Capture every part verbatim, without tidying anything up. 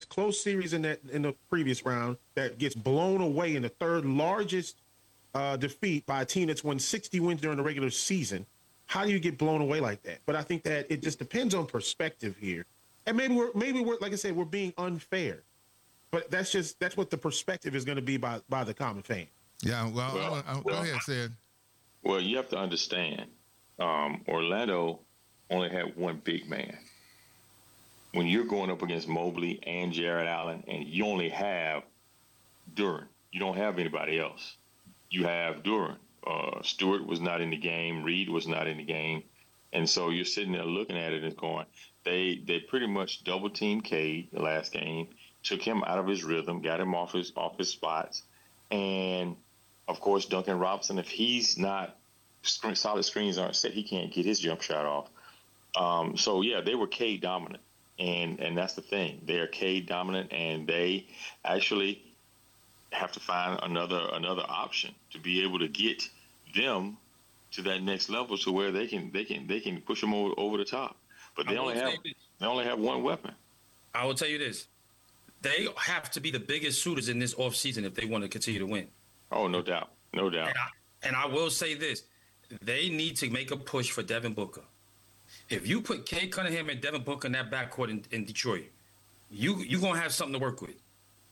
close series in that in the previous round that gets blown away in the third largest uh, defeat by a team that's won sixty wins during the regular season. How do you get blown away like that? But I think that it just depends on perspective here, and maybe we're maybe we're like I said, we're being unfair. But that's just that's what the perspective is going to be by by the common fan. Yeah. Well, well, I, I, well go ahead, Sid. Well, you have to understand, um, Orlando only had one big man. When you're going up against Mobley and Jared Allen, and you only have Duren, you don't have anybody else. You have Duren. Uh, Stewart was not in the game. Reed was not in the game. And so you're sitting there looking at it and going, they they pretty much double teamed Cade the last game, took him out of his rhythm, got him off his off his spots. And, of course, Duncan Robinson, if he's not screen, solid screens aren't set, he can't get his jump shot off. Um, so, yeah, they were Cade dominant. And and that's the thing. They are Cade dominant, and they actually have to find another another option to be able to get them to that next level, to where they can they can they can push them over over the top. But they only have they only have one weapon. I will tell you this: they have to be the biggest shooters in this offseason if they want to continue to win. Oh, no doubt, no doubt. And I, and I will say this: they need to make a push for Devin Booker. If you put Cade Cunningham and Devin Booker in that backcourt in, in Detroit, you you're gonna have something to work with.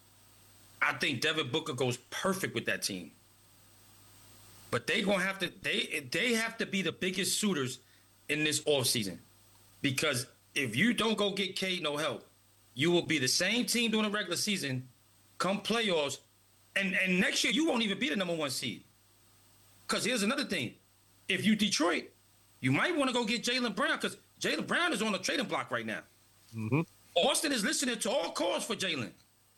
I think Devin Booker goes perfect with that team. But they gonna have to they they have to be the biggest shooters in this offseason. Because if you don't go get Cade no help, you will be the same team during the regular season, come playoffs, and, and next year you won't even be the number one seed. Because here's another thing. If you Detroit, you might want to go get Jaylen Brown, because Jaylen Brown is on the trading block right now. Mm-hmm. Austin is listening to all calls for Jaylen.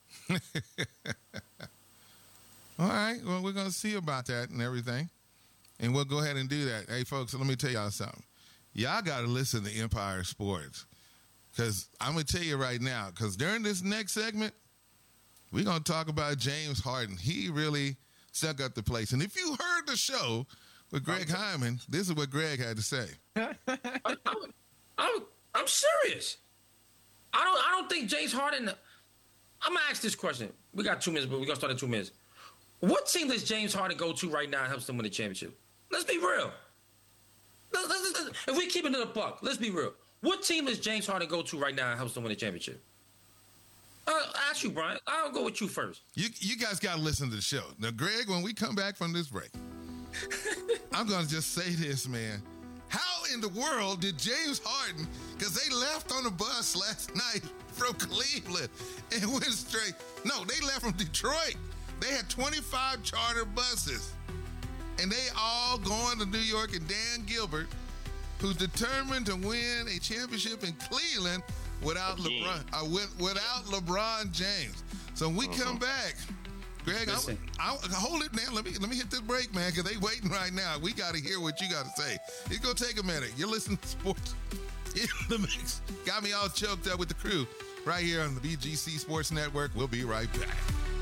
All right. Well, we're going to see about that and everything. And we'll go ahead and do that. Hey, folks, let me tell y'all something. Y'all got to listen to Empire Sports. Because I'm going to tell you right now, because during this next segment, we're going to talk about James Harden. He really stuck up the place. And if you heard the show with Greg Hyman, this is what Greg had to say. I'm, I'm, I'm serious. I don't I don't think James Harden. I'm gonna ask this question. We got two minutes, but we're gonna start in two minutes. What team does James Harden go to right now and helps them win the championship? Let's be real. Let's, let's, let's, if we keep it to the buck, let's be real. What team does James Harden go to right now and helps them win the championship? I'll ask you, Brian. I'll go with you first. You you guys got to listen to the show. Now, Greg, when we come back from this break, I'm going to just say this, man. How in the world did James Harden, because they left on the bus last night from Cleveland and went straight. No, they left from Detroit. They had twenty-five charter buses. And they all going to New York, and Dan Gilbert, who's determined to win a championship in Cleveland without LeBron, uh, with, without LeBron James. So when we uh-huh. come back, Greg, I, I, hold it, man. Let me let me hit this break, man, because they waiting right now. We got to hear what you got to say. It's going to take a minute. You're listening to Sports in the Mix. Got me all choked up with the crew right here on the B G C Sports Network. We'll be right back.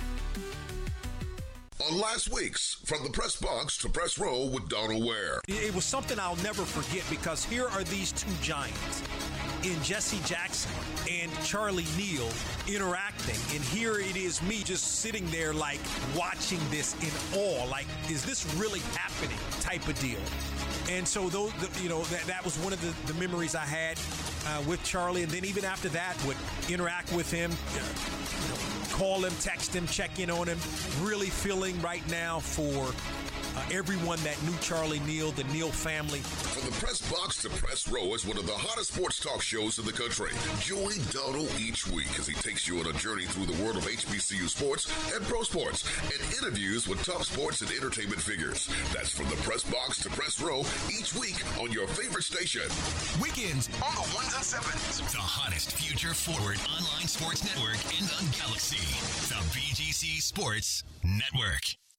On last week's From the Press Box to Press Row with Donald Ware. It was something I'll never forget, because here are these two giants in Jesse Jackson and Charlie Neal interacting. And here it is, me just sitting there like watching this in awe. Like, is this really happening type of deal? And so, those, you know, that, that was one of the, the memories I had uh, with Charlie. And then even after that, would interact with him, uh, you know, call him, text him, check in on him. Really feeling right now for uh, everyone that knew Charlie Neal, the Neal family. From the Press Box to Press Row is one of the hottest sports talk shows in the country. Join Donald each week as he takes you on a journey through the world of H B C U sports and pro sports, and interviews with top sports and entertainment figures. That's From the Press Box to Press Row each week on your favorite station. Weekends on the ones and sevens. The hottest future forward online sports network in the galaxy. The B G C Sports Network.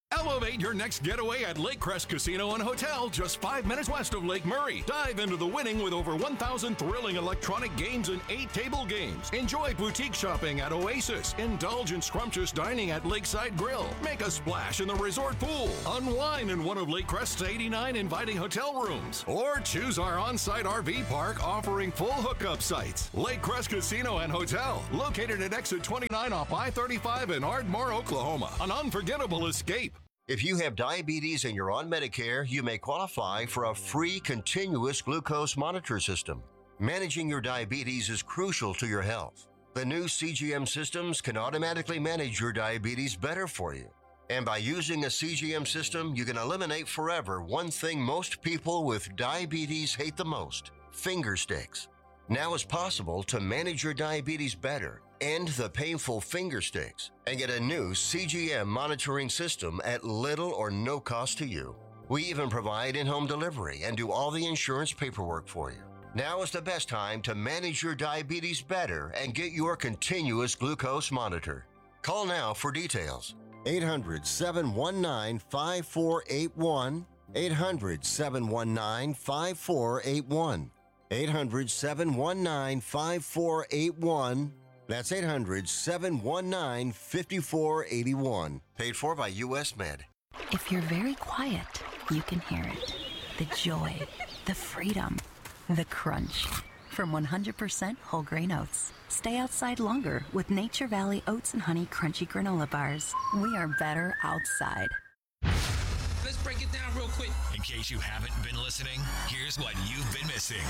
Elevate your next getaway at Lake Crest Casino and Hotel, just five minutes west of Lake Murray. Dive into the winning with over one thousand thrilling electronic games and eight table games. Enjoy boutique shopping at Oasis. Indulge in scrumptious dining at Lakeside Grill. Make a splash in the resort pool. Unwind in one of Lake Crest's eighty-nine inviting hotel rooms. Or choose our on-site R V park offering full hookup sites. Lake Crest Casino and Hotel, located at exit twenty-nine off I thirty-five in Ardmore, Oklahoma. An unforgettable escape. If you have diabetes and you're on Medicare, you may qualify for a free continuous glucose monitor system. Managing your diabetes is crucial to your health. The new C G M systems can automatically manage your diabetes better for you. And by using a C G M system, you can eliminate forever one thing most people with diabetes hate the most: finger sticks. Now it's possible to manage your diabetes better, end the painful finger sticks, and get a new C G M monitoring system at little or no cost to you. We even provide in-home delivery and do all the insurance paperwork for you. Now is the best time to manage your diabetes better and get your continuous glucose monitor. Call now for details. eight hundred, seven one nine, five four eight one. eight hundred, seven one nine, five four eight one. eight hundred, seven one nine, five four eight one. That's eight hundred, seven one nine, five four eight one. Paid for by U S Med. If you're very quiet, you can hear it. The joy, the freedom, the crunch. From one hundred percent whole grain oats. Stay outside longer with Nature Valley Oats and Honey Crunchy Granola Bars. We are better outside. Let's break it down real quick. In case you haven't been listening, here's what you've been missing.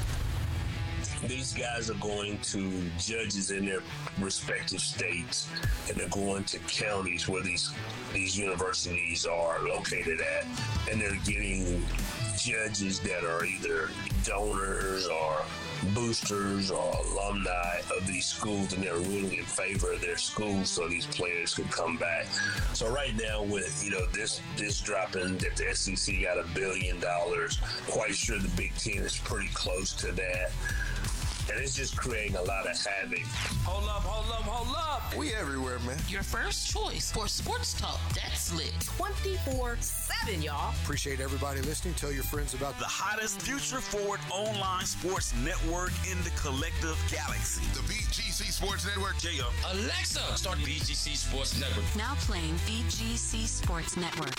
These guys are going to judges in their respective states, and they're going to counties where these these universities are located at, and they're getting judges that are either donors or boosters or alumni of these schools, and they're ruling in favor of their schools so these players could come back. So right now, with you know this this dropping that the S E C got a billion dollars, quite sure the Big Ten is pretty close to that. And it's just creating a lot of havoc. Hold up, hold up, hold up. We everywhere, man. Your first choice for sports talk that's lit. twenty-four seven, y'all. Appreciate everybody listening. Tell your friends about the hottest future forward online sports network in the collective galaxy. The B G C Sports Network. J O. Alexa, start B G C Sports Network. Now playing B G C Sports Network.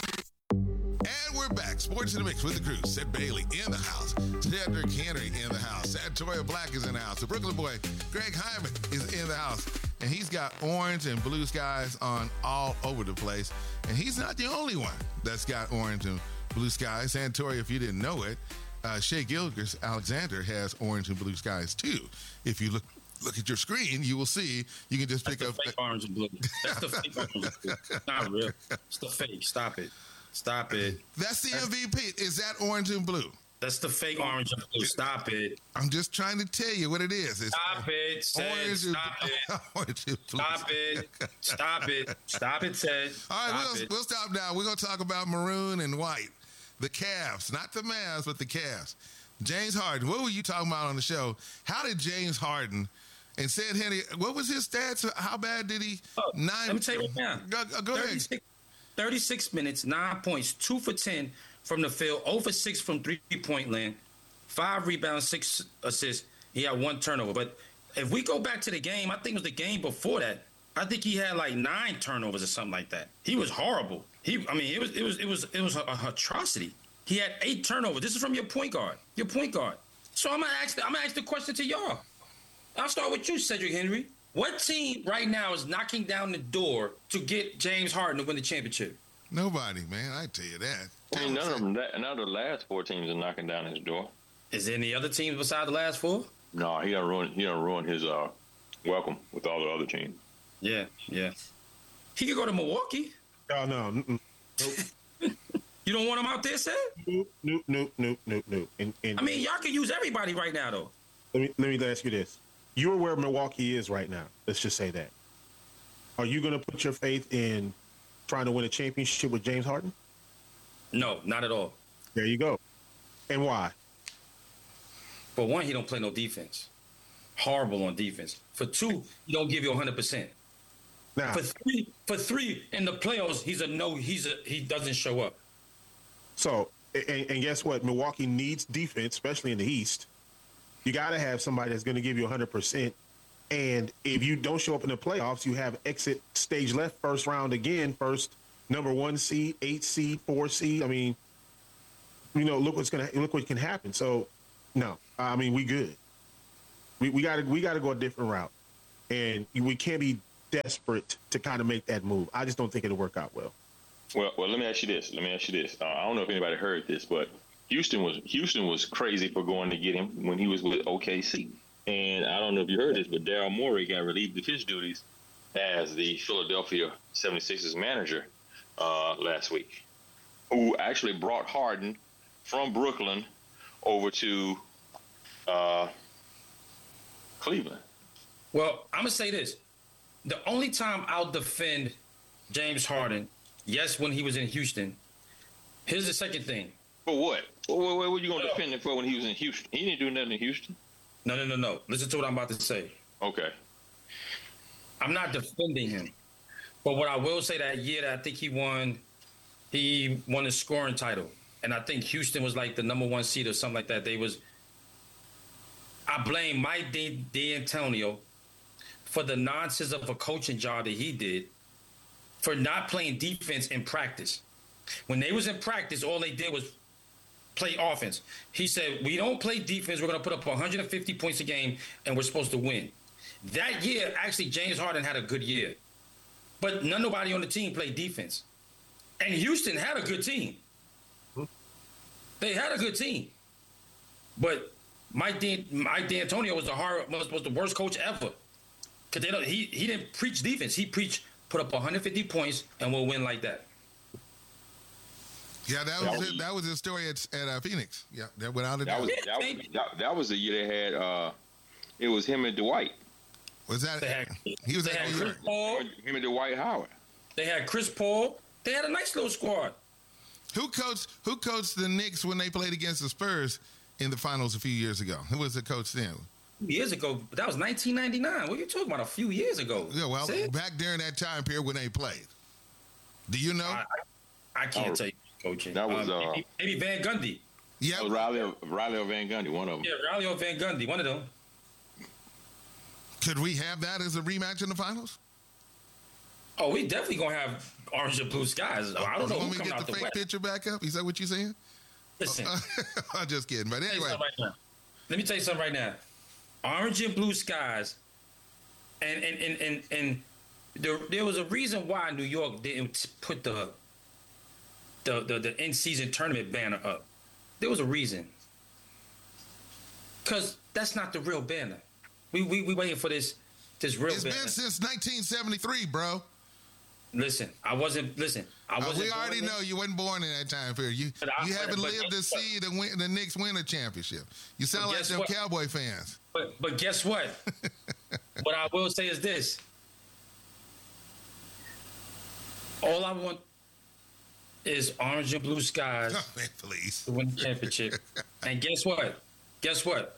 And we're back. Sports in the Mix with the crew. Seth Bailey in the house. Cedric Henry in the house. Santoria Black is in the house. The Brooklyn boy, Greg Hyman, is in the house. And he's got orange and blue skies on all over the place. And he's not the only one that's got orange and blue skies. Santoria, if you didn't know it, uh, Shea Gilgis Alexander has orange and blue skies too. If you look look at your screen, you will see you can just That's pick the up fake orange and blue. That's the fake orange and blue. It's not real. It's the fake. Stop it. Stop it. That's the M V P. Is that orange and blue? That's the fake orange and blue. Stop it. I'm just trying to tell you what it is. It's Stop it, Ted. Stop it. Orange and blue. Stop it. Stop it. Stop it, Ted. All right, Stop we'll, it. we'll stop now. We're going to talk about maroon and white. The Cavs. Not the Mavs, but the Cavs. James Harden. What were you talking about on the show? How did James Harden and said Henry, what was his stats? How bad did he? Oh, Nine. Let me tell you right now. Go, go ahead. thirty-six minutes, nine points, two for ten from the field, zero for six from three-point land, five rebounds, six assists. He had one turnover. But if we go back to the game, I think it was the game before that. I think he had like nine turnovers or something like that. He was horrible. He, I mean, it was it was it was it was an atrocity. He had eight turnovers. This is from your point guard. Your point guard. So I'm gonna ask. The, I'm gonna ask the question to y'all. I'll start with you, Cedric Henry. What team right now is knocking down the door to get James Harden to win the championship? Nobody, man. I tell you that. I mean, none of them. None of the last four teams are knocking down his door. Is there any other teams besides the last four? No, he done ruined. He done ruined his uh, welcome with all the other teams. Yeah, yeah. He could go to Milwaukee. Oh no. Mm-mm. Nope. You don't want him out there, Seth? Nope, nope, nope, nope, nope, nope. And, and I mean, y'all can use everybody right now, though. Let me let me ask you this: you're where Milwaukee is right now. Let's just say that. Are you going to put your faith in trying to win a championship with James Harden? No, not at all. There you go. And why? For one, he don't play no defense. Horrible on defense. For two, he don't give you one hundred percent. Now, for three, for three in the playoffs, he's a no. He's a he doesn't show up. So, and, and guess what? Milwaukee needs defense, especially in the East. You got to have somebody that's going to give you one hundred percent. And if you don't show up in the playoffs, you have exit stage left, first round again, first number one seed, eight seed, four seed. I mean, you know, look what's gonna look what can happen. So, no, I mean, we good. We we got to we got to go a different route, and we can't be desperate to kind of make that move. I just don't think it'll work out well. Well, well, let me ask you this. Let me ask you this. Uh, I don't know if anybody heard this, but Houston was Houston was crazy for going to get him when he was with O K C. And I don't know if you heard this, but Daryl Morey got relieved of his duties as the Philadelphia seventy-sixers manager uh, last week, who actually brought Harden from Brooklyn over to uh, Cleveland. Well, I'm gonna say this: the only time I'll defend James Harden, yes, when he was in Houston. Here's the second thing. For what? What, what, what were you gonna defend him for when he was in Houston? He didn't do nothing in Houston. No, no, no, no. Listen to what I'm about to say. Okay. I'm not defending him. But what I will say, that year that I think he won, he won the scoring title. And I think Houston was like the number one seed or something like that. They was, I blame Mike D'Antonio for the nonsense of a coaching job that he did for not playing defense in practice. When they was in practice, all they did was play offense. He said, we don't play defense. We're going to put up one hundred fifty points a game, and we're supposed to win. That year, actually, James Harden had a good year. But none, nobody on the team played defense. And Houston had a good team. They had a good team. But Mike, D- Mike D'Antonio was the hard, was, was the worst coach ever. Because they don't, he, he didn't preach defense. He preached put up one hundred fifty points, and we'll win like that. Yeah, that was it. That was his story at, at uh, Phoenix. Yeah, that without a That doubt. was that, was that, that was the year they had. Uh, it was him and Dwight. Was that? They had, he was they at had New Chris York. Paul. Him and Dwight Howard. They had Chris Paul. They had a nice little squad. Who coached? Who coached the Knicks when they played against the Spurs in the finals a few years ago? Who was the coach then? Years ago, that was nineteen ninety-nine. What are you talking about? A few years ago. Yeah, well, See? back during that time period when they played. Do you know? I, I can't Oh, tell you, coaching. that was, Um, uh, maybe, maybe Van Gundy. Yeah, That was Riley, Riley or Van Gundy, one of them. Yeah, Riley or Van Gundy, one of them. Could we have that as a rematch in the finals? Oh, we definitely gonna have orange and blue skies. I don't know Let who me coming get out the the fake west. picture back up. Is that what you're saying? Listen, I'm just kidding. But let me tell you anyway, something right now. Let me tell you something right now. Orange and blue skies, and and and and, and there, there was a reason why New York didn't put the the the, the in-season tournament banner up. There was a reason, because that's not the real banner. We we we waiting for this this real it's banner. been since nineteen seventy-three, bro. Listen, I wasn't. Listen, I Uh, wasn't. we already born know you wasn't born in that time period. You But I- you haven't but lived to guess what? see the win, the Knicks win a championship. You sound But like guess them what? Cowboy fans. But but guess what? What I will say is this. All I want is orange and blue skies Oh, man, please. to win the championship. And guess what? Guess what?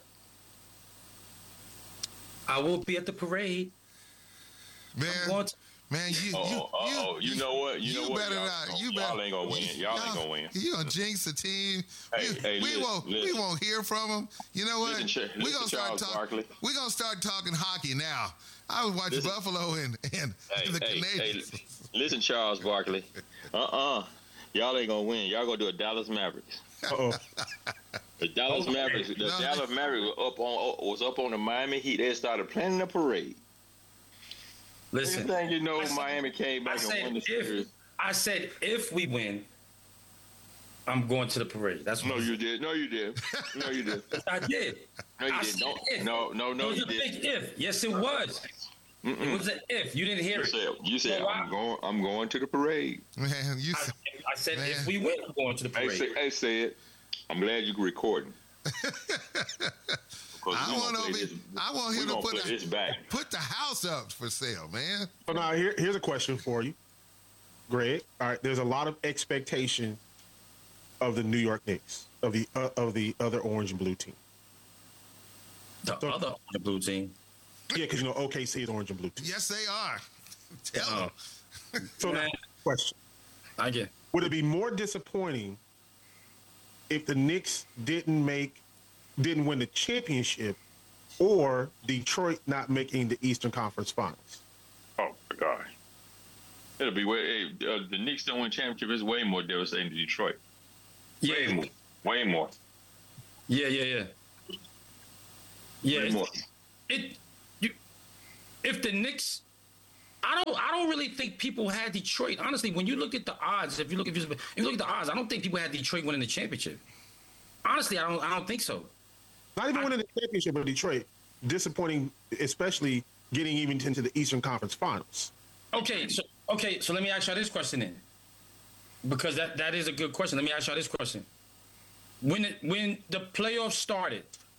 I will be at the parade. I'm Man, going to- man, you Oh, you oh, oh, you know what? You, know what? better y'all, not. You y'all better. ain't gonna win. Y'all, ain't gonna win. You gonna jinx the team? Hey, we hey, we listen, won't. We listen. won't hear from them. You know what? Listen, Ch- we listen, gonna start Charles talking. Barkley. We gonna start talking hockey now. I was watching Listen. Buffalo and and Hey, the hey, Canadians. hey, listen, Charles Barkley. Uh-uh. Y'all ain't gonna win. Y'all gonna do a Dallas Mavericks. Uh-oh. The Dallas Okay. Mavericks. The No, Dallas Mavericks was up on was up on the Miami Heat. They started planning a parade. Listen, Anything you know, I said- Miami came I back and said won the if series. I said if we win, I'm going to the parade. That's No, what you did. No, you did. No, you did. I did. No, you I did. said No, if. no, no, no, It was you a big did. if. Yes, it was. It Mm-mm. was an if. You didn't hear You it. said, you said So why- I'm going. I'm going to the parade. Man, you. I, s- I said Man. if we win, I'm going to the Hey, parade. say, hey, say it. I'm glad you're recording. Because I we want gonna to play be. this- I want we him to gonna put play the, this back. put the house up for sale, man. So now here, here's a question for you, Greg. All right, there's a lot of expectation of the New York Knicks, of the uh, of the other orange and blue team. The other the blue team. Yeah, because you know O K C is orange and blue team. Yes, they are. Tell him. So now, question. I get. Would it be more disappointing if the Knicks didn't make, didn't win the championship, or Detroit not making the Eastern Conference Finals? Oh my God! It'll be way. Hey, uh, the Knicks don't win championship is way more devastating to Detroit. Yeah. Way more. Way more. Yeah, yeah, yeah. Yeah. Way It, more. it you if the Knicks, I don't I don't really think people had Detroit. Honestly, when you look at the odds, if you look if you, if you look at the odds, I don't think people had Detroit winning the championship. Honestly, I don't I don't think so. Not even winning the championship, but Detroit disappointing, especially getting even into the Eastern Conference Finals. Okay, so okay, so let me ask y'all this question then, because that, that is a good question. Let me ask y'all this question: When it, when the playoffs started,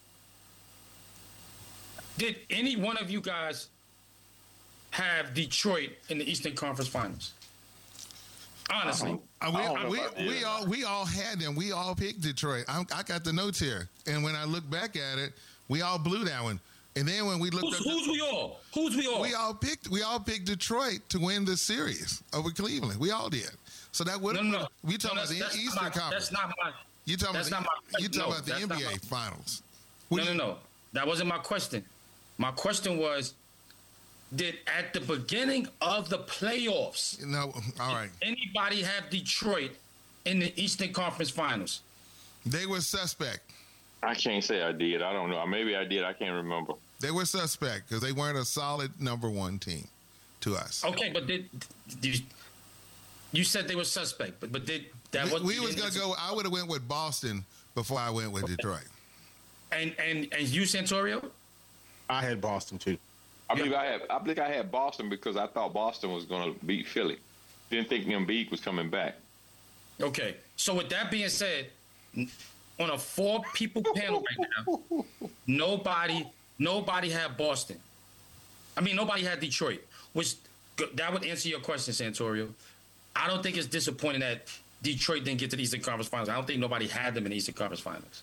did any one of you guys have Detroit in the Eastern Conference Finals? Honestly, Uh, we, we, we all we all had them. We all picked Detroit. I, I got the notes here, and when I look back at it, we all blew that one. And then when we looked who's, up, who's we all? Who's we all? We all picked. We all picked Detroit to win the series over Cleveland. We all did. So that would No, no, no. we talking No, about the that's- that's Eastern not my- Conference. that's not my- You talking that's about not the, my- you talking no, about the that's N not B A my- Finals? No, no, no. That wasn't my question. My question was, did at the beginning of the playoffs, No, all right. anybody have Detroit in the Eastern Conference Finals? They were suspect. I can't say I did. I don't know. Maybe I did. I can't remember. They were suspect because they weren't a solid number one team to us. Okay, but did, did you, you said they were suspect, but but did that we, was we was gonna go. I would have went with Boston before I went with Detroit. And and and you, Santorio? I had Boston too. I believe I had. I think I had Boston because I thought Boston was going to beat Philly. Didn't think Embiid was coming back. Okay. So with that being said, n- on a four people panel right now, nobody nobody had Boston. I mean, nobody had Detroit. Which that would answer your question, Santorio. I don't think it's disappointing that Detroit didn't get to the Eastern Conference Finals. I don't think nobody had them in the Eastern Conference Finals.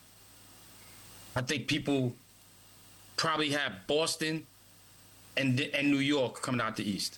I think people probably had Boston and and New York coming out the East.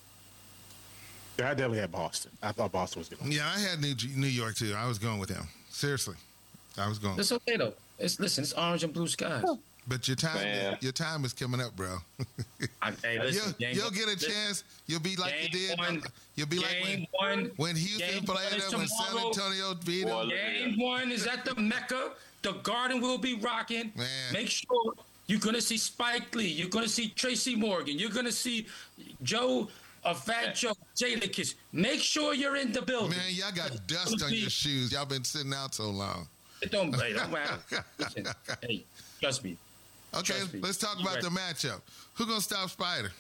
Yeah, I definitely had Boston. I thought Boston was going. Yeah, I had New, New York too. I was going with them. Seriously, I was going. It's okay though. It's listen. It's orange and blue skies. But your time, Man. your time is coming up, bro. I, hey, listen, you'll, game, you'll get a listen, chance. You'll be like you did. one, you'll be like game when, one, when Houston game played one is them, when San tomorrow. Antonio beat them. Boy, Game one is at the Mecca. The Garden will be rocking. Man. Make sure you're gonna see Spike Lee. You're gonna see Tracy Morgan. You're gonna see Joe, a Fat Joe, Jadakiss. Make sure you're in the building. Man, y'all got dust on your shoes. Y'all been sitting out so long. It don't, it don't matter. Listen, hey, trust me. Okay, Trust me. let's talk You about ready. the matchup. Who gonna stop Spider?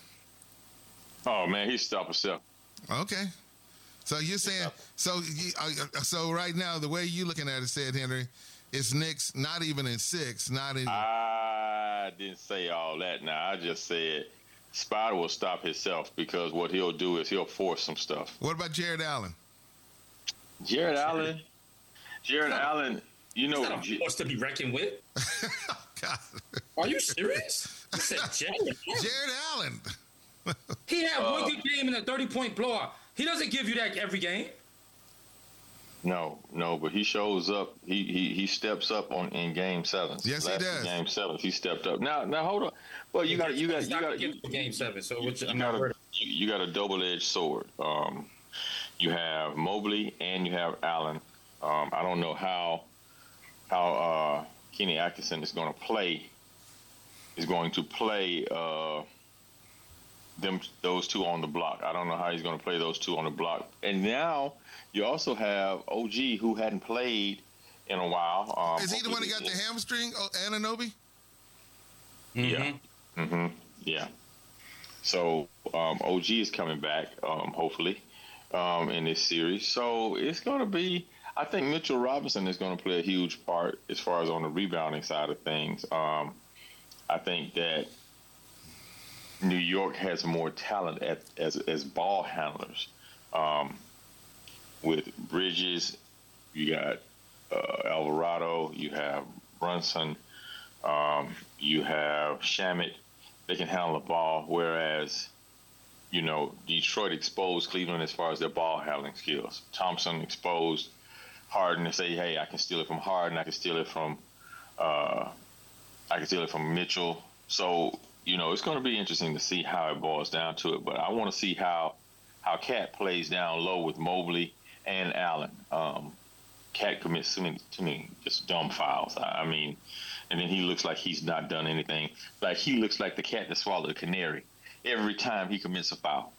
Oh man, he stopped himself. Okay. So you're saying so? You, uh, so right now, the way you looking at it, said Henry, it's Knicks not even in six, not in. I didn't say all that. Now I just said Spider will stop himself because what he'll do is he'll force some stuff. What about Jared Allen? Jared Allen. Jared Allen. You know, It's not a J- force to be reckoned with. God. Are you serious? I said Jared. Jared Allen. He had Uh, one good game in a thirty-point blowout. He doesn't give you that every game. no, no, but he shows up. He he he steps up on in game sevens. Yes, he Last does. Game sevens, he stepped up. Now, now hold on. Well, you got you got He's you not got gonna you, get to game seven. So which you I'm got not worried. a you, you got a double-edged sword. Um, you have Mobley and you have Allen. Um, I don't know how how uh, Kenny Atkinson is going to play. Is going to play uh, them those two on the block. I don't know how he's going to play those two on the block. And now you also have O G who hadn't played in a while. Um, Is he the one that got the hamstring? Oh, Anunoby? Yeah. Mm-hmm. Yeah. So um, O G is coming back, um, hopefully, um, in this series. So it's going to be. I think Mitchell Robinson is going to play a huge part as far as on the rebounding side of things. Um, I think that New York has more talent at, as as ball handlers. Um, with Bridges, you got uh, Alvarado, you have Brunson, um, you have Shamet. They can handle the ball, whereas you know, Detroit exposed Cleveland as far as their ball handling skills. Thompson exposed Harden to say, hey, I can steal it from Harden. I can steal it from, uh, I can steal it from Mitchell. So, you know, it's going to be interesting to see how it boils down to it. But I want to see how, how Cat plays down low with Mobley and Allen. Um, Cat commits too many, too many just dumb fouls. I, I mean, and then he looks like he's not done anything. Like he looks like the cat that swallowed a canary every time he commits a foul.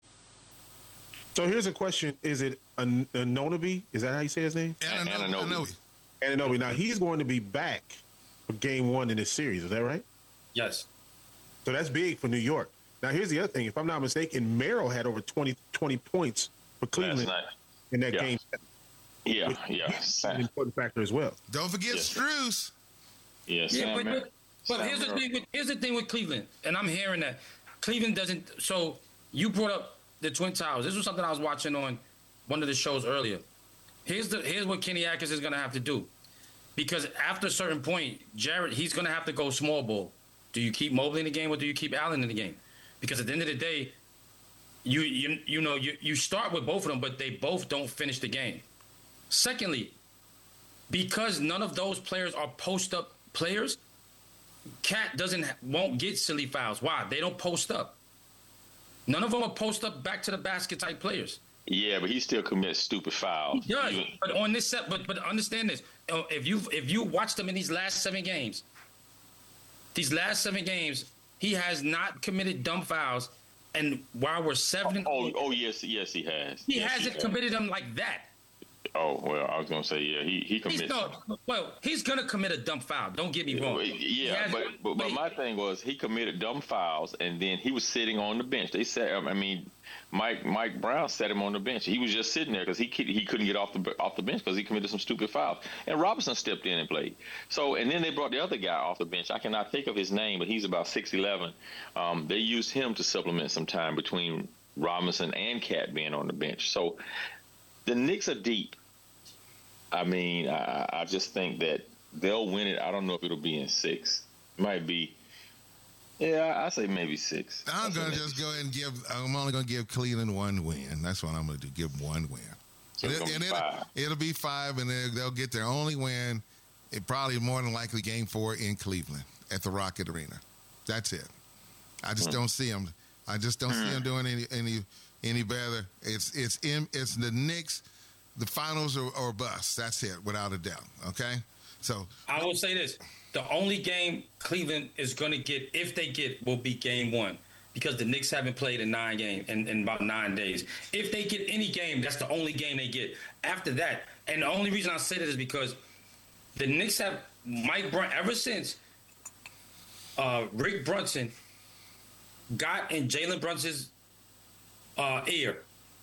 So here's a question: is it An- Anunoby? Is that how you say his name? Anunoby. Anunoby. Now he's going to be back for Game One in this series. Is that right? Yes. So that's big for New York. Now here's the other thing: if I'm not mistaken, Merrill had over twenty, twenty points for Cleveland in that yeah. game. Yeah, Which yeah. is an important factor as well. Don't forget Yes. Strus. Yeah, Yeah, Sam but, Mer- but, but Sam here's the Merrill. thing. With, here's the thing with Cleveland, and I'm hearing that Cleveland doesn't. So you brought up the Twin Towers. This was something I was watching on one of the shows earlier. Here's the here's what Kenny Atkins is going to have to do, because after a certain point, Jared he's going to have to go small ball. Do you keep Mobley in the game or do you keep Allen in the game? Because at the end of the day, you you you know you you start with both of them, but they both don't finish the game. Secondly, because none of those players are post-up players, Cat doesn't won't get silly fouls. Why? They don't post up. None of them are post-up back to the basket type players. Yeah, but he still commits stupid fouls. He does. Even- But on this set, but but understand this: Uh, if you if you watch them in these last seven games, these last seven games, he has not committed dumb fouls. And while we're seven, Oh, oh yes, yes, he has. he Yes, hasn't has. committed them like that. Oh well, I was gonna say yeah, he he He's commits. no, well, he's gonna commit a dumb foul. Don't get me wrong. Yeah, He has- but but, but my thing was he committed dumb fouls, and then he was sitting on the bench. They said, I mean, Mike Mike Brown set him on the bench. He was just sitting there because he he couldn't get off the off the bench because he committed some stupid fouls. And Robinson stepped in and played. So and then they brought the other guy off the bench. I cannot think of his name, but he's about six eleven. Um, they used him to supplement some time between Robinson and Cat being on the bench. So the Knicks are deep. I mean, I, I just think that they'll win it. I don't know if it'll be in six. Might be. Yeah, I say maybe six. I'm going to just go ahead and give, I'm only going to give Cleveland one win. That's what I'm going to do, give them one win. So it's And gonna it- be and five. it'll, it'll be five, and they'll, they'll get their only win. It probably more than likely game four in Cleveland at the Rocket Arena. That's it. I just Hmm. don't see them. I just don't see them doing any any any better. It's it's in, it's the Knicks. The finals or, or bust. That's it, without a doubt. Okay, so I will say this: the only game Cleveland is going to get, if they get, will be Game One, because the Knicks haven't played in nine games in, in about nine days. If they get any game, that's the only game they get. After that, and the only reason I say that is because the Knicks have Mike Brown ever since uh, Rick Brunson got in Jalen Brunson's uh, ear.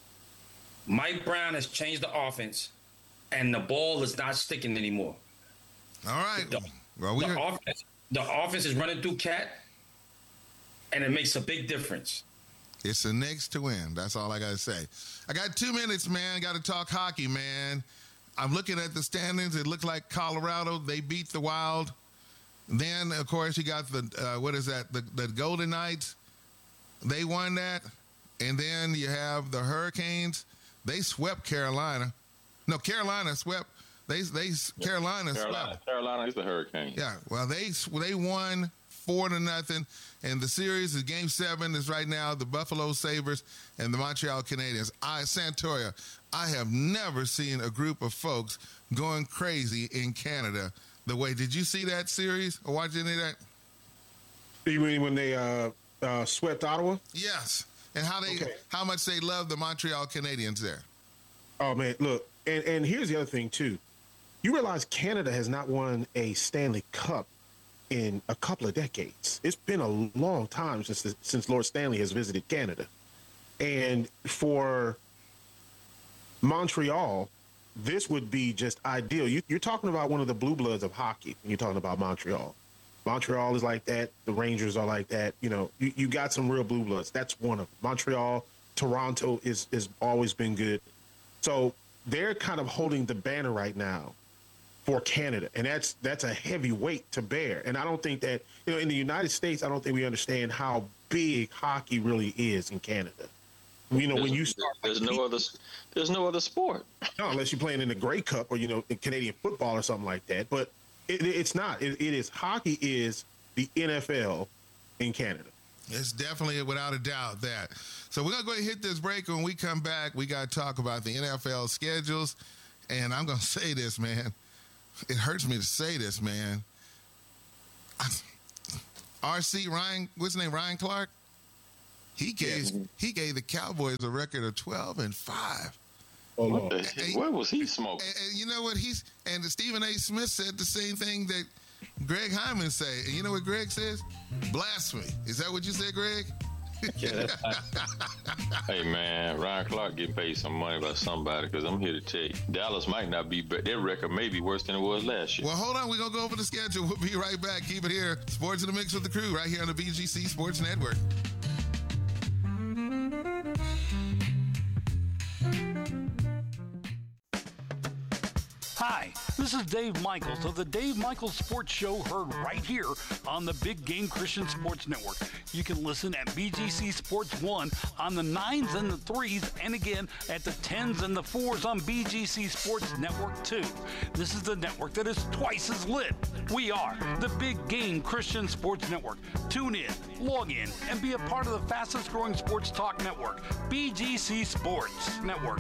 Mike Brown has changed the offense, and the ball is not sticking anymore. all right. The, well, we the, offense, the offense is running through Cat, and it makes a big difference. It's the Knicks to win. That's all I got to say. I got two minutes, man. Got to talk hockey, man. I'm looking at the standings. It looks like Colorado, they beat the Wild. Then, of course, you got the, uh, what is that, the, the Golden Knights. They won that. And then you have the Hurricanes. They swept Carolina. No, Carolina swept. They, they Carolina, Carolina, swept. Carolina is the Hurricane. Yeah, well, they they won four to nothing, and the series is Game Seven is right now the Buffalo Sabres and the Montreal Canadiens. I Santoria, I have never seen a group of folks going crazy in Canada the way. Did you see that series or watch any of that? You mean when they uh, uh, swept Ottawa? Yes, and how they Okay. how much they love the Montreal Canadiens there. Oh man, look, and and here's the other thing too. You realize Canada has not won a Stanley Cup in a couple of decades. It's been a long time since the, since Lord Stanley has visited Canada, and for Montreal, this would be just ideal. You, you're talking about one of the blue bloods of hockey when you're talking about Montreal. Montreal is like that. The Rangers are like that. You know, you, you got some real blue bloods. That's one of them. Montreal, Toronto is is always been good. So they're kind of holding the banner right now for Canada, and that's that's a heavy weight to bear. And I don't think that, you know, in the United States, I don't think we understand how big hockey really is in Canada. You know, there's, when you start, there's no other, there's no other sport. No, unless you're playing in the Grey Cup or, you know, in Canadian football or something like that. But it, it's not. It, it is hockey is the N F L in Canada. It's definitely, without a doubt, that. So we're going to go ahead and hit this break. When we come back, we got to talk about the N F L schedules. And I'm going to say this, man. It hurts me to say this, man. R C Ryan, what's his name, Ryan Clark? He gave yeah. he gave the Cowboys a record of twelve and five. Oh, what, the, and, what was he smoking? And, and you know what he's and Stephen A. Smith said the same thing that Greg Hyman said. And you know what Greg says? Blasphemy. Is that what you said, Greg? Yeah, hey man, Ryan Clark getting paid some money by somebody, because I'm here to tell you, Dallas might not be, but their record may be worse than it was last year. Well, hold on, we're gonna go over the schedule. We'll be right back. Keep it here. Sports in the Mix with the Crew, right here on the B G C Sports Network. Hi, this is Dave Michaels of the Dave Michaels Sports Show, heard right here on the Big Game Christian Sports Network. You can listen at B G C Sports one on the nines and the threes, and again at the tens and the fours on B G C Sports Network two. This is the network that is twice as lit. We are the Big Game Christian Sports Network. Tune in, log in, and be a part of the fastest growing sports talk network, B G C Sports Network.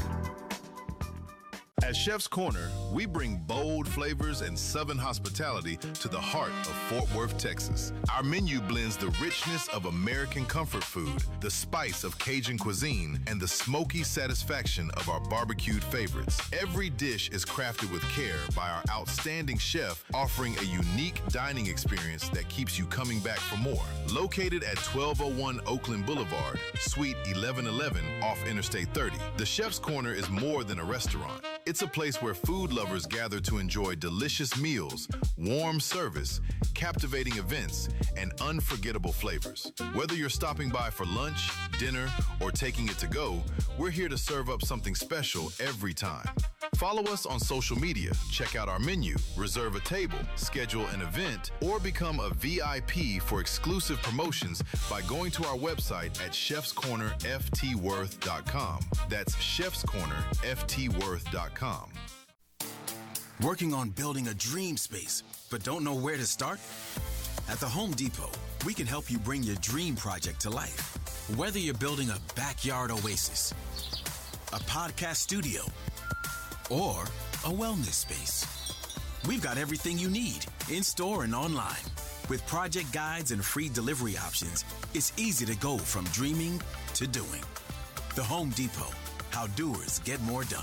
At Chef's Corner, we bring bold flavors and Southern hospitality to the heart of Fort Worth, Texas. Our menu blends the richness of American comfort food, the spice of Cajun cuisine, and the smoky satisfaction of our barbecued favorites. Every dish is crafted with care by our outstanding chef, offering a unique dining experience that keeps you coming back for more. Located at twelve oh one Oakland Boulevard, Suite eleven eleven off Interstate thirty, the Chef's Corner is more than a restaurant. It's a place where food lovers gather to enjoy delicious meals, warm service, captivating events, and unforgettable flavors. Whether you're stopping by for lunch, dinner, or taking it to go, we're here to serve up something special every time. Follow us on social media, check out our menu, reserve a table, schedule an event, or become a V I P for exclusive promotions by going to our website at chefs corner f t worth dot com. That's chefs corner f t worth dot com. Working on building a dream space, but don't know where to start? At the Home Depot, we can help you bring your dream project to life. Whether you're building a backyard oasis, a podcast studio, or a wellness space, we've got everything you need in store and online. With project guides and free delivery options, it's easy to go from dreaming to doing. The Home Depot, how doers get more done.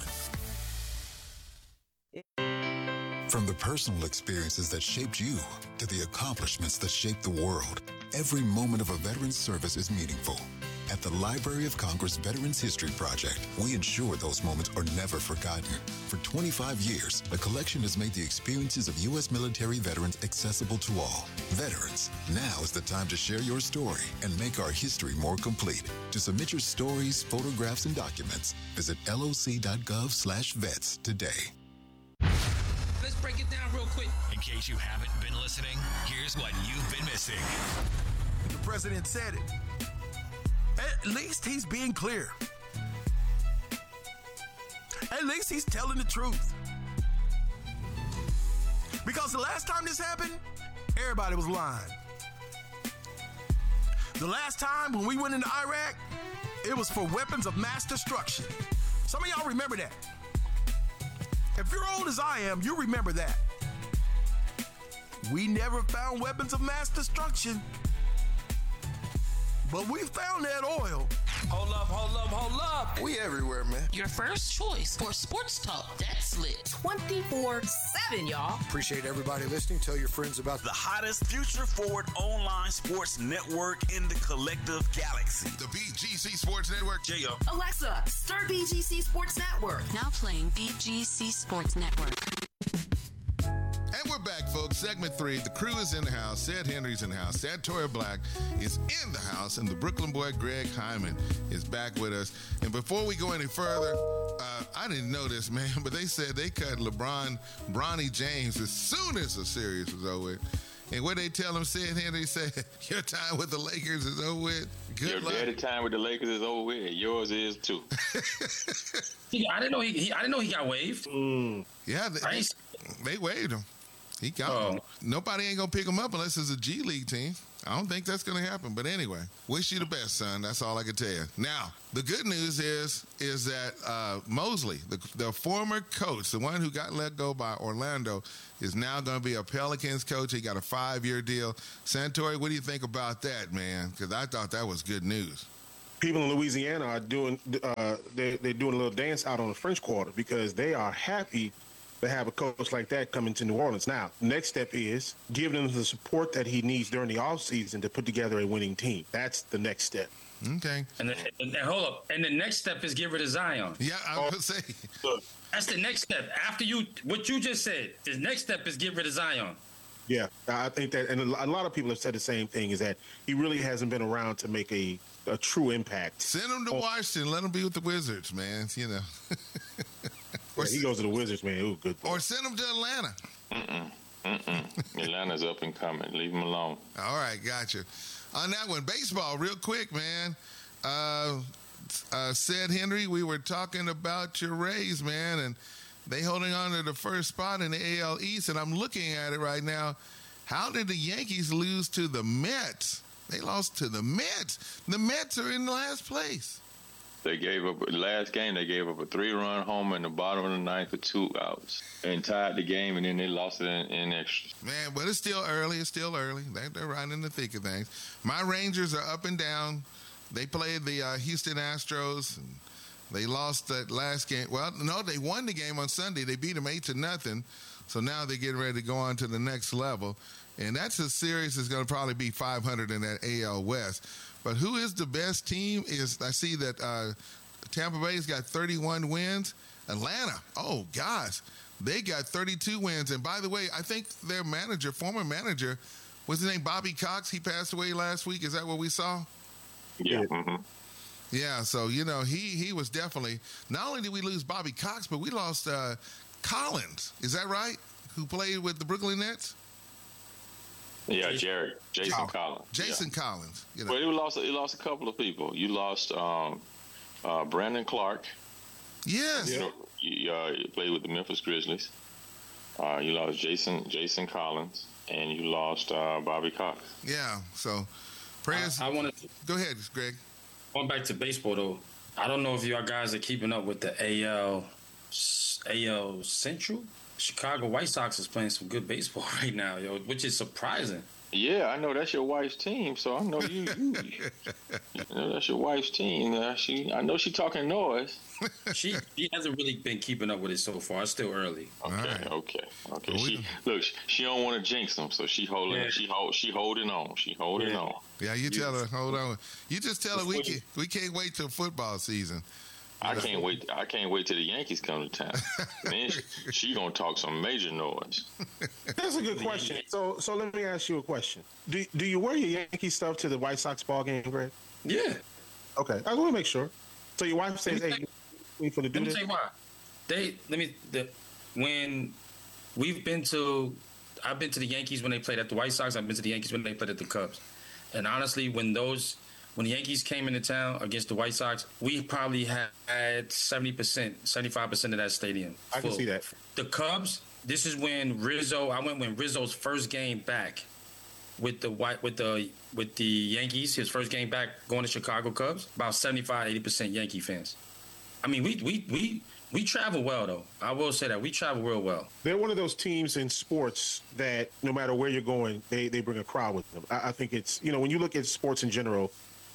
From the personal experiences that shaped you to the accomplishments that shaped the world, every moment of a veteran's service is meaningful. At the Library of Congress Veterans History Project, we ensure those moments are never forgotten. For twenty-five years, the collection has made the experiences of U S military veterans accessible to all. Veterans, now is the time to share your story and make our history more complete. To submit your stories, photographs, and documents, visit L O C dot gov slash vets today. Let's break it down real quick. In case you haven't been listening, here's what you've been missing. The president said it. At least he's being clear. At least he's telling the truth. Because the last time this happened, everybody was lying. The last time when we went into Iraq, it was for weapons of mass destruction. Some of y'all remember that. If you're old as I am, you remember that. We never found weapons of mass destruction. But we found that oil. Hold up, hold up, hold up. We everywhere, man. Your first choice for sports talk that's lit twenty-four seven, y'all. Appreciate everybody listening. Tell your friends about the hottest future forward online sports network in the collective galaxy. The B G C Sports Network. J O. Alexa, start B G C Sports Network. Now playing B G C Sports Network. And we're back, folks. Segment three. The crew is in the house. Sad Henry's in the house. Sad Toria Black is in the house. And the Brooklyn boy, Greg Hyman, is back with us. And before we go any further, uh, I didn't know this, man, but they said they cut LeBron, Bronny James as soon as the series was over. And what they tell him, said Henry said, your time with the Lakers is over with. Good Your luck. daddy time with the Lakers is over with. And yours is too. He, I didn't know he, he. I didn't know he got waived. Mm. Yeah, they, they, they waived him. He got Oh. him. Nobody ain't gonna pick him up unless it's a G League team. I don't think that's gonna happen. But anyway, wish you the best, son. That's all I can tell you. Now, the good news is is that uh, Mosley, the, the former coach, the one who got let go by Orlando, is now going to be a Pelicans coach. He got a five-year deal. Santori, what do you think about that, man? Because I thought that was good news. People in Louisiana are doing uh, they they're doing a little dance out on the French Quarter because they are happy to have a coach like that coming to New Orleans. Now, next step is giving him the support that he needs during the offseason to put together a winning team. That's the next step. Okay. And, the, and, and hold up. And the next step is get rid of Zion. Yeah, I was going to say. That's the next step. After you, what you just said, the next step is get rid of Zion. Yeah, I think that, and a lot of people have said the same thing, is that he really hasn't been around to make a, a true impact. Send him to Washington. Let him be with the Wizards, man. You know. Or he goes to the Wizards, man. Ooh, good. Or send him to Atlanta. Mm-mm. Mm-mm. Atlanta's up and coming. Leave him alone. All right, gotcha. On that one, baseball, real quick, man. Uh, uh, said Henry, we were talking about your Rays, man, and they holding on to the first spot in the A L East, and I'm looking at it right now. How did the Yankees lose to the Mets? They lost to the Mets. The Mets are in last place. They gave up last game. They gave up a three-run homer in the bottom of the ninth for two outs and tied the game, and then they lost it in, in extras. Man, but it's still early. It's still early. They're, they're right in the thick of things. My Rangers are up and down. They played the uh, Houston Astros. And they lost that last game. Well, no, they won the game on Sunday. They beat them eight to nothing. So now they're getting ready to go on to the next level. And that's a series that's going to probably be five hundred in that A L West. But who is the best team is, I see that uh, Tampa Bay's got thirty-one wins. Atlanta, oh, gosh, they got thirty-two wins. And by the way, I think their manager, former manager, what's his name, Bobby Cox, he passed away last week. Is that what we saw? Yeah. Mm-hmm. Yeah, so, you know, he he was definitely, not only did we lose Bobby Cox, but we lost uh, Collins. Is that right? Who played with the Brooklyn Nets? Yeah, Jared, Jason Oh, Collins. Jason yeah. Collins. You know. Well, you lost. You lost a couple of people. You lost um, uh, Brandon Clark. Yes. You, know, you, uh, you played with the Memphis Grizzlies. Uh, you lost Jason Jason Collins, and you lost uh, Bobby Cox. Yeah. So, prayers. I, I wanted to go ahead, Greg. Going back to baseball though, I don't know if y'all guys are keeping up with the A L A L Central. Chicago White Sox is playing some good baseball right now, yo, which is surprising. Yeah, I know that's your wife's team, so I know you. you, you know that's your wife's team. Uh, she, I know she talking noise. She, she hasn't really been keeping up with it so far. It's still early. Okay, right. okay, okay. Well, she look, she don't want to jinx them, so she holding, yeah. she hold, she holding on, she holding yeah. on. Yeah, you tell her, hold on. You just tell her we can, we can't wait till football season. I can't wait. I can't wait till the Yankees come to town. Man, she, she gonna talk some major noise. That's a good question. So, so let me ask you a question. Do do you wear your Yankee stuff to the White Sox ball game, Greg? Yeah. Okay, I want to make sure. So your wife says, "Hey, you for the do Let me this?" tell you why. They let me. The, when we've been to, I've been to the Yankees when they played at the White Sox. I've been to the Yankees when they played at the Cubs. And honestly, when those when the Yankees came into town against the White Sox, we probably had seventy percent, seventy-five percent of that stadium I can full. see that. The Cubs, this is when Rizzo, I went when Rizzo's first game back with the white with the with the Yankees, his first game back going to Chicago Cubs, about seventy-five, eighty percent Yankee fans. I mean, we we we we travel well though. I will say that we travel real well. They're one of those teams in sports that no matter where you're going, they, they bring a crowd with them. I, I think it's, you know, when you look at sports in general,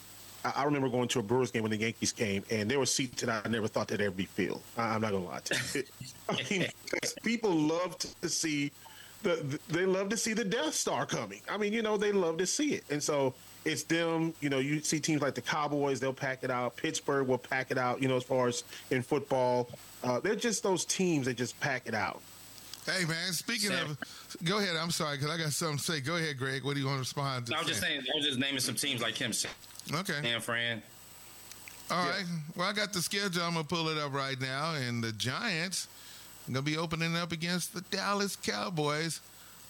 I remember going to a Brewers game when the Yankees came, and there were seats that I never thought they'd ever be filled. I'm not gonna lie to you. I mean, people love to see the, they love to see the Death Star coming. I mean, you know, they love to see it, and so it's them. You know, you see teams like the Cowboys; they'll pack it out. Pittsburgh will pack it out. You know, as far as in football, uh, they're just those teams that just pack it out. Hey, man, speaking Sam. of, go ahead. I'm sorry, because I got something to say. Go ahead, Greg. What do you want to respond to? No, I was just saying, I was just naming some teams like him. Okay. San Fran. All yeah. right. Well, I got the schedule. I'm going to pull it up right now. And the Giants are going to be opening up against the Dallas Cowboys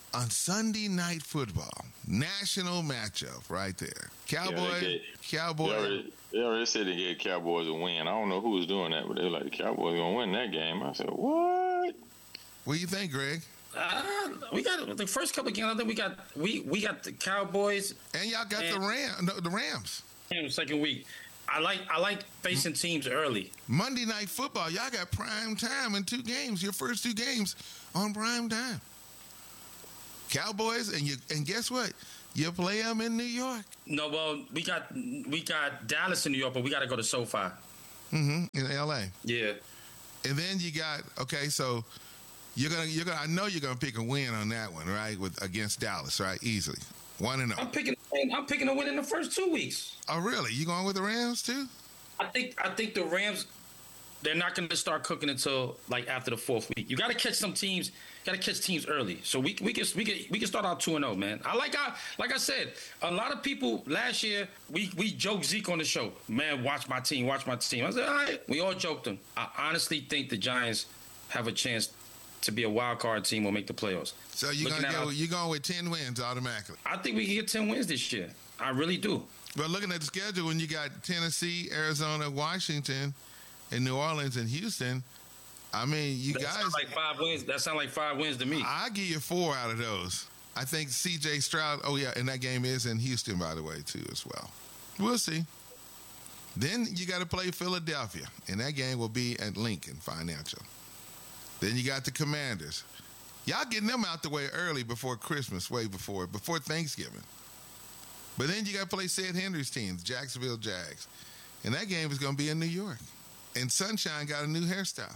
on Sunday Night Football, national matchup right there. Cowboy, Yeah, they Cowboy. They already, they already said they gave Cowboys a win. I don't know who was doing that, but they were like, the Cowboys going to win that game. I said, what? What do you think, Greg? Uh, we got the first couple of games. I think we got we we got the Cowboys, and y'all got the Ram, no, the Rams. In the second week, I like I like facing teams early. Monday Night Football, y'all got prime time in two games. Your first two games on prime time. Cowboys, and you and guess what? You play them in New York. No, well, we got we got Dallas in New York, but we got to go to SoFi. Mm-hmm. In L A. Yeah. And then you got okay, so you're gonna you're gonna I know you're gonna pick a win on that one, right? With against Dallas, right? Easily, one and zero. I'm picking I'm picking a win in the first two weeks. Oh, really? You going with the Rams too? I think I think the Rams. They're not going to start cooking until like after the fourth week. You got to catch some teams. Got to catch teams early. So we we can we can we can start out two and zero, man. I like I like I said. A lot of people last year we we joked Zeke on the show. Man, watch my team, watch my team. I said, all right. We all joked them. I honestly think the Giants have a chance to be a wild card team or make the playoffs. So you're Looking gonna at go. our- You're going with ten wins automatically. I think we can get ten wins this year. I really do. But looking at the schedule, when you got Tennessee, Arizona, Washington, and New Orleans and Houston, I mean, you That guys. sounds like five wins. That sounds like five wins to me. I give you four out of those. I think C J Stroud. Oh yeah, and that game is in Houston, by the way, too, as well. We'll see. Then you got to play Philadelphia, and that game will be at Lincoln Financial. Then you got the Commanders. Y'all getting them out the way early before Christmas, way before before Thanksgiving. But then you got to play Sid Henry's team, the Jacksonville Jags, and that game is going to be in New York. And Sunshine got a new hairstyle.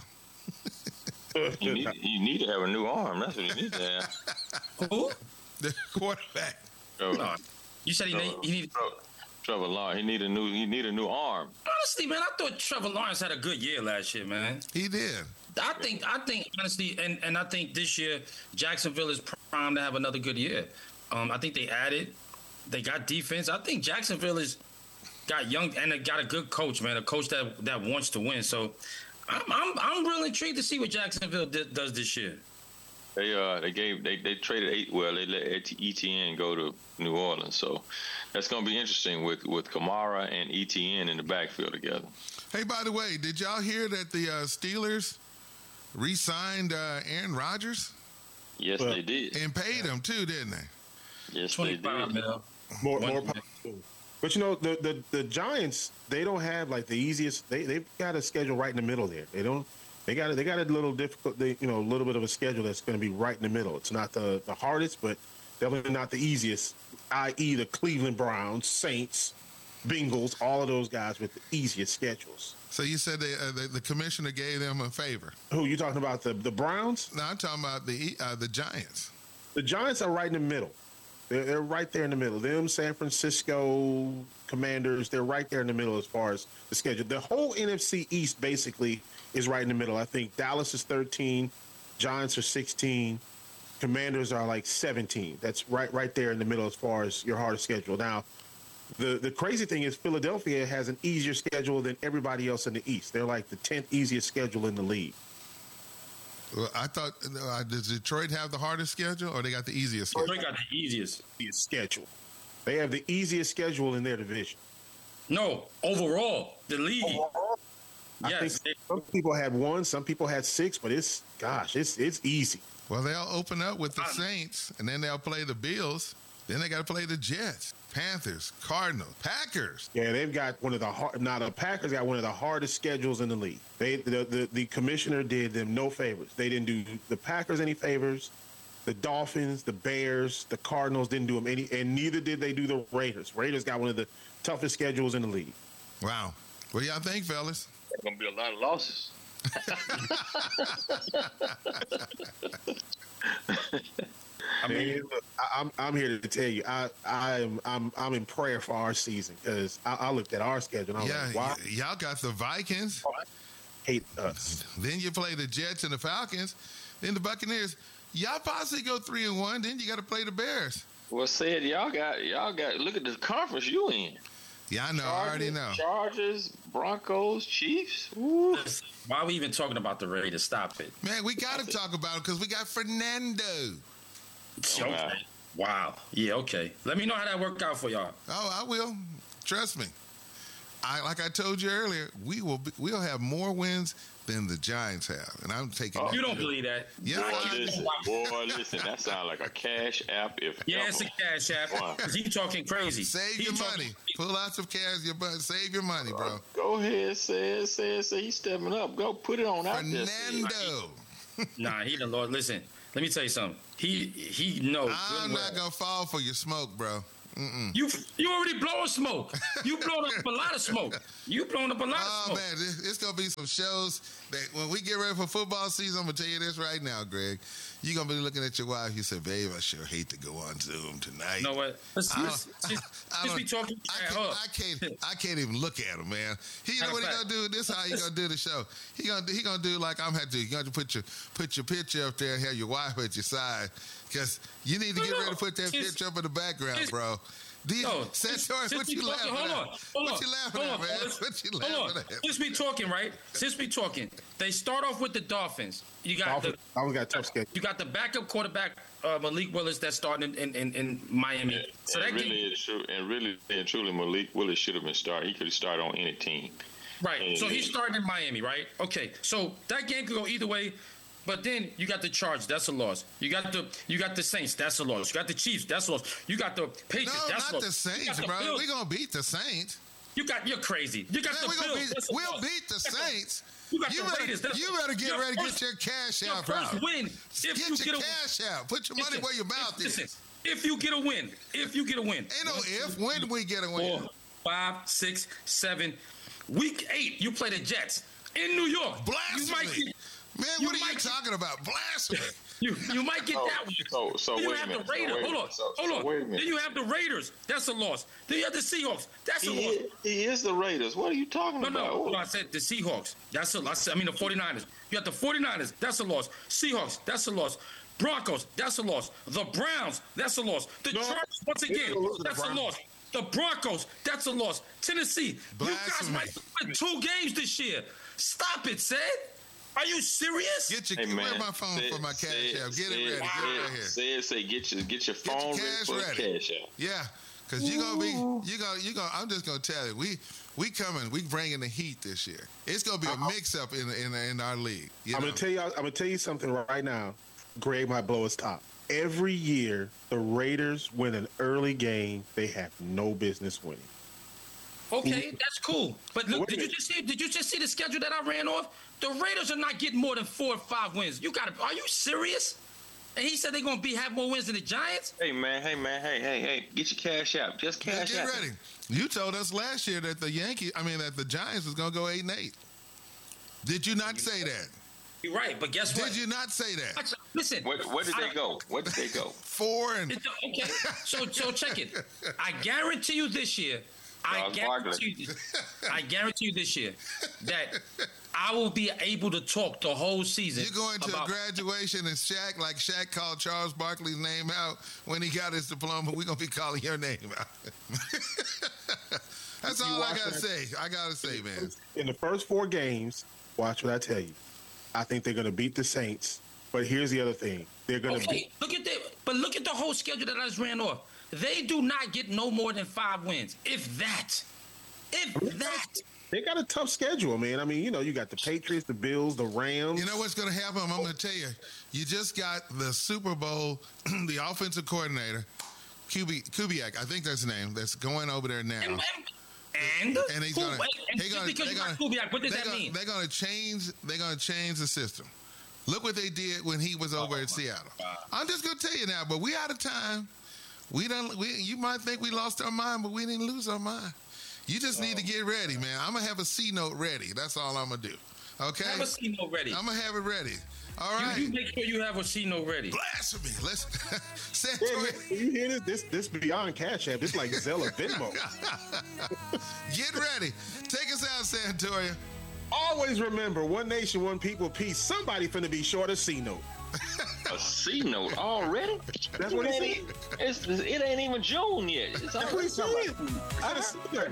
You need, you need to have a new arm. That's what you need to have. Who? The quarterback. Trevor, You said he Trevor, need, he need. Trevor, Trevor Lawrence. He need a new. He need a new arm. Honestly, man, I thought Trevor Lawrence had a good year last year, man. He did. I think, I think, honestly, and, and I think this year Jacksonville is primed to have another good year. Um, I think they added, they got defense. I think Jacksonville is got young and they got a good coach, man, a coach that that wants to win. So I'm I'm, I'm real intrigued to see what Jacksonville d- does this year. They uh they gave they, they traded eight. Well, they let E T N go to New Orleans, so that's going to be interesting with with Kamara and E T N in the backfield together. Hey, by the way, did y'all hear that the uh, Steelers re-signed uh, Aaron Rodgers? Yes, Well, they did. And paid him too, didn't they? Yes, they did. More, One- more power to them. But you know, the, the the Giants, they don't have like the easiest. They they've got a schedule right in the middle there. They don't. They got they got a little difficult. They, you know, a little bit of a schedule that's going to be right in the middle. It's not the the hardest, but definitely not the easiest. that is, the Cleveland Browns, Saints, Bengals, all of those guys with the easiest schedules. So you said they, uh, the, the commissioner gave them a favor. Who you talking about? The the Browns? No, I'm talking about the uh, the Giants. The Giants are right in the middle. They're, they're right there in the middle. Them, San Francisco Commanders, they're right there in the middle as far as the schedule. The whole N F C East basically is right in the middle. I think Dallas is thirteen, Giants are sixteen, Commanders are like seventeen. That's right right there in the middle as far as your hardest schedule. Now, the, the crazy thing is Philadelphia has an easier schedule than everybody else in the East. They're like the tenth easiest schedule in the league. Well, I thought, uh, does Detroit have the hardest schedule, or they got the easiest schedule? Detroit got the easiest. Easiest schedule. They have the easiest schedule in their division. No, overall, the league. I Yes. think some people had one, some people had six, but it's gosh, it's it's easy. Well, they'll open up with the Saints, and then they'll play the Bills. Then they got to play the Jets, Panthers, Cardinals, Packers. Yeah, they've got one of the hard. Now the Packers got one of the hardest schedules in the league. They the, the the commissioner did them no favors. They didn't do the Packers any favors. The Dolphins, the Bears, the Cardinals didn't do them any, and neither did they do the Raiders. Raiders got one of the toughest schedules in the league. Wow. What do y'all think, fellas? There's going to be a lot of losses. I mean, look, I, I'm I'm here to tell you, I I'm I'm I'm in prayer for our season because I, I looked at our schedule. And I was Yeah, like, wow, y- y'all got the Vikings. hate us. Then you play the Jets and the Falcons. Then the Buccaneers. Y'all possibly go three and one. Then you got to play the Bears. Well, said y'all got y'all got. Look at the conference you in. Yeah, I know. I already know. Chargers, Broncos, Chiefs. Woo. Why are we even talking about the Raiders? Stop it. Man, we got to talk about it because we got Fernando. Okay. Wow. Yeah. Okay. Let me know how that worked out for y'all. Oh, I will. Trust me. I like I told you earlier, we will be, we'll have more wins than the Giants have, and I'm taking. Oh, that you don't deal. believe that? Yeah, boy, I listen, boy, listen. That sounds like a cash app. If Yeah, ever. it's a cash app. You talking crazy? Save He your talking- money. Pull out some cash. Your butt. Save your money, bro. Go ahead, say it, say it, say he's stepping up. Go put it on out there. Fernando. Nah, he the Lord. Listen, let me tell you something. He he knows. I'm good not well. gonna fall for your smoke, bro. Mm-mm. You you already blowing smoke. You blowing up a lot of smoke. You blowing up a lot Oh of smoke. man, it's, it's gonna be some shows that when we get ready for football season, I'm gonna tell you this right now, Greg. You're gonna be looking at your wife. You say, "Babe, I sure hate to go on Zoom tonight." You know what? Let's, I let's, don't- just, I just be don't- talking. I can't, I can't. I can't even look at him, man. He, you know Matter what he of gonna do? This how he gonna do the show. He gonna he gonna do like I'm had to. You gonna put your put your picture up there and have your wife at your side, because you need to No, get no. ready to put that Just- picture up in the background, just- bro. Do you, No, Santori, since what we you talking- laughing hold at? on, hold What on, you laughing hold at, on, man? fellas. What you Hold laughing on. at? Since we talking, right? Since we talking, they start off with the Dolphins. You got Dolphins, the Dolphins got a tough schedule. you got the backup quarterback uh, Malik Willis that's starting in, in, in Miami. So that and game, really, and, true, and really and truly, Malik Willis should have been started. He could have started on any team. right? And- So he's starting in Miami, right? Okay. So that game could go either way. But then you got the Chargers, that's a loss. You got the you got the Saints, that's a loss. You got the Chiefs, that's a loss. You got the Patriots, No, that's a not loss. the You Saints, got the bro. Bills. We gonna beat the Saints. You got you're crazy. You got Man, the we gonna Bills. beat, that's a we'll loss. beat the That's a- Saints. You got You the better, Raiders. That's you a- better get your ready to first- get your cash your out, first bro. win. If Get you your get a cash out. Put your money Listen, where your mouth if, is. listen, if you get a win, if you get a win, Ain't no if. When do we get a win? four, five, six, seven, week eight, you play the Jets in New York. Blasphemy. You might get, Man, you what are you might get- talking about? Blasphemy. You you might get So- that one. so- so then you wait a have minute, the so Raiders. wait a hold on, minute, so- hold so on. wait a minute. Then you have the Raiders. That's a loss. Then you have the Seahawks. That's a He loss. is, he is the Raiders. What are you talking No, about? no, hold on, I said the Seahawks. That's a loss. I mean the 49ers. You got the 49ers. That's a loss. Seahawks. That's a loss. Broncos. That's a loss. The Browns. That's a loss. The No, Chargers. Once they're again, gonna lose to the that's a Browns. loss. The Broncos. That's a loss. Tennessee. You guys Blasphemy. might win two games this year. Stop it, Sid. Are you serious? Get your Hey, man. where's my phone Say- for my cash say- app? Get say- it ready. Get it right here. Say it, say get your get your Get your phone cash ready for ready. the cash out. Yeah, because you're gonna be you gonna you gonna. I'm just gonna tell you, we we coming, we bringing the heat this year. It's gonna be a mix up in in in our league. You I'm know? gonna tell you. I'm gonna tell you something right now. Greg might blow his top. Every year, the Raiders win an early game they have no business winning. Okay, that's cool. But look, Wait a did you minute. just see? Did you just see the schedule that I ran off? The Raiders are not getting more than four or five wins. You got to. Are you serious? And he said they're gonna be have more wins than the Giants. Hey man, hey man, hey hey hey, get your cash out. Just cash Get out. ready. You told us last year that the Yankees, I mean that the Giants was gonna go eight and eight. Did you not say that? You're right, but guess what? Did you not say that? Actually, listen. Where, where did I- they go? Where did they go? Four and It- Okay, so so check it. I guarantee you this year. I Charles guarantee you. I guarantee you this year that I will be able to talk the whole season. you're going to about, a graduation and Shaq, like Shaq called Charles Barkley's name out when he got his diploma. We're gonna be calling your name out. That's You all I watch gotta that- say. I gotta say, man. In the first four games, watch what I tell you. I think they're gonna beat the Saints. But here's the other thing: they're gonna Okay, beat. look at that. But look at the whole schedule that I just ran off. They do not get no more than five wins, if that. If that. They got a tough schedule, man. I mean, you know, you got the Patriots, the Bills, the Rams. You know what's going to happen? I'm going to tell you. You just got the Super Bowl, the offensive coordinator, Kubi, Kubiak, I think that's his name, that's going over there now. And, and, And he's Who- going to. and just because you got Kubiak, what does that mean? They're going to change. They're going to change the system. Look what they did when he was over at Seattle. I'm just going to tell you now, but we out of time. We don't. We you might think we lost our mind, but we didn't lose our mind. You just need to get ready, man. I'm gonna have a C note ready. That's all I'm gonna do. Okay. Have a C note ready. I'm gonna have it ready. All right. You, you make sure you have a C note ready. Blasphemy. Let's. Yeah, yeah, you hear this? This this beyond Cash App. This like Zella Venmo. Get ready. Take us out, Santoria. Always remember, one nation, one people, peace. Somebody finna be short a C note. A C note already? That's what he It said. ain't- It's, it ain't even June yet. It's That's what he said. I just said that.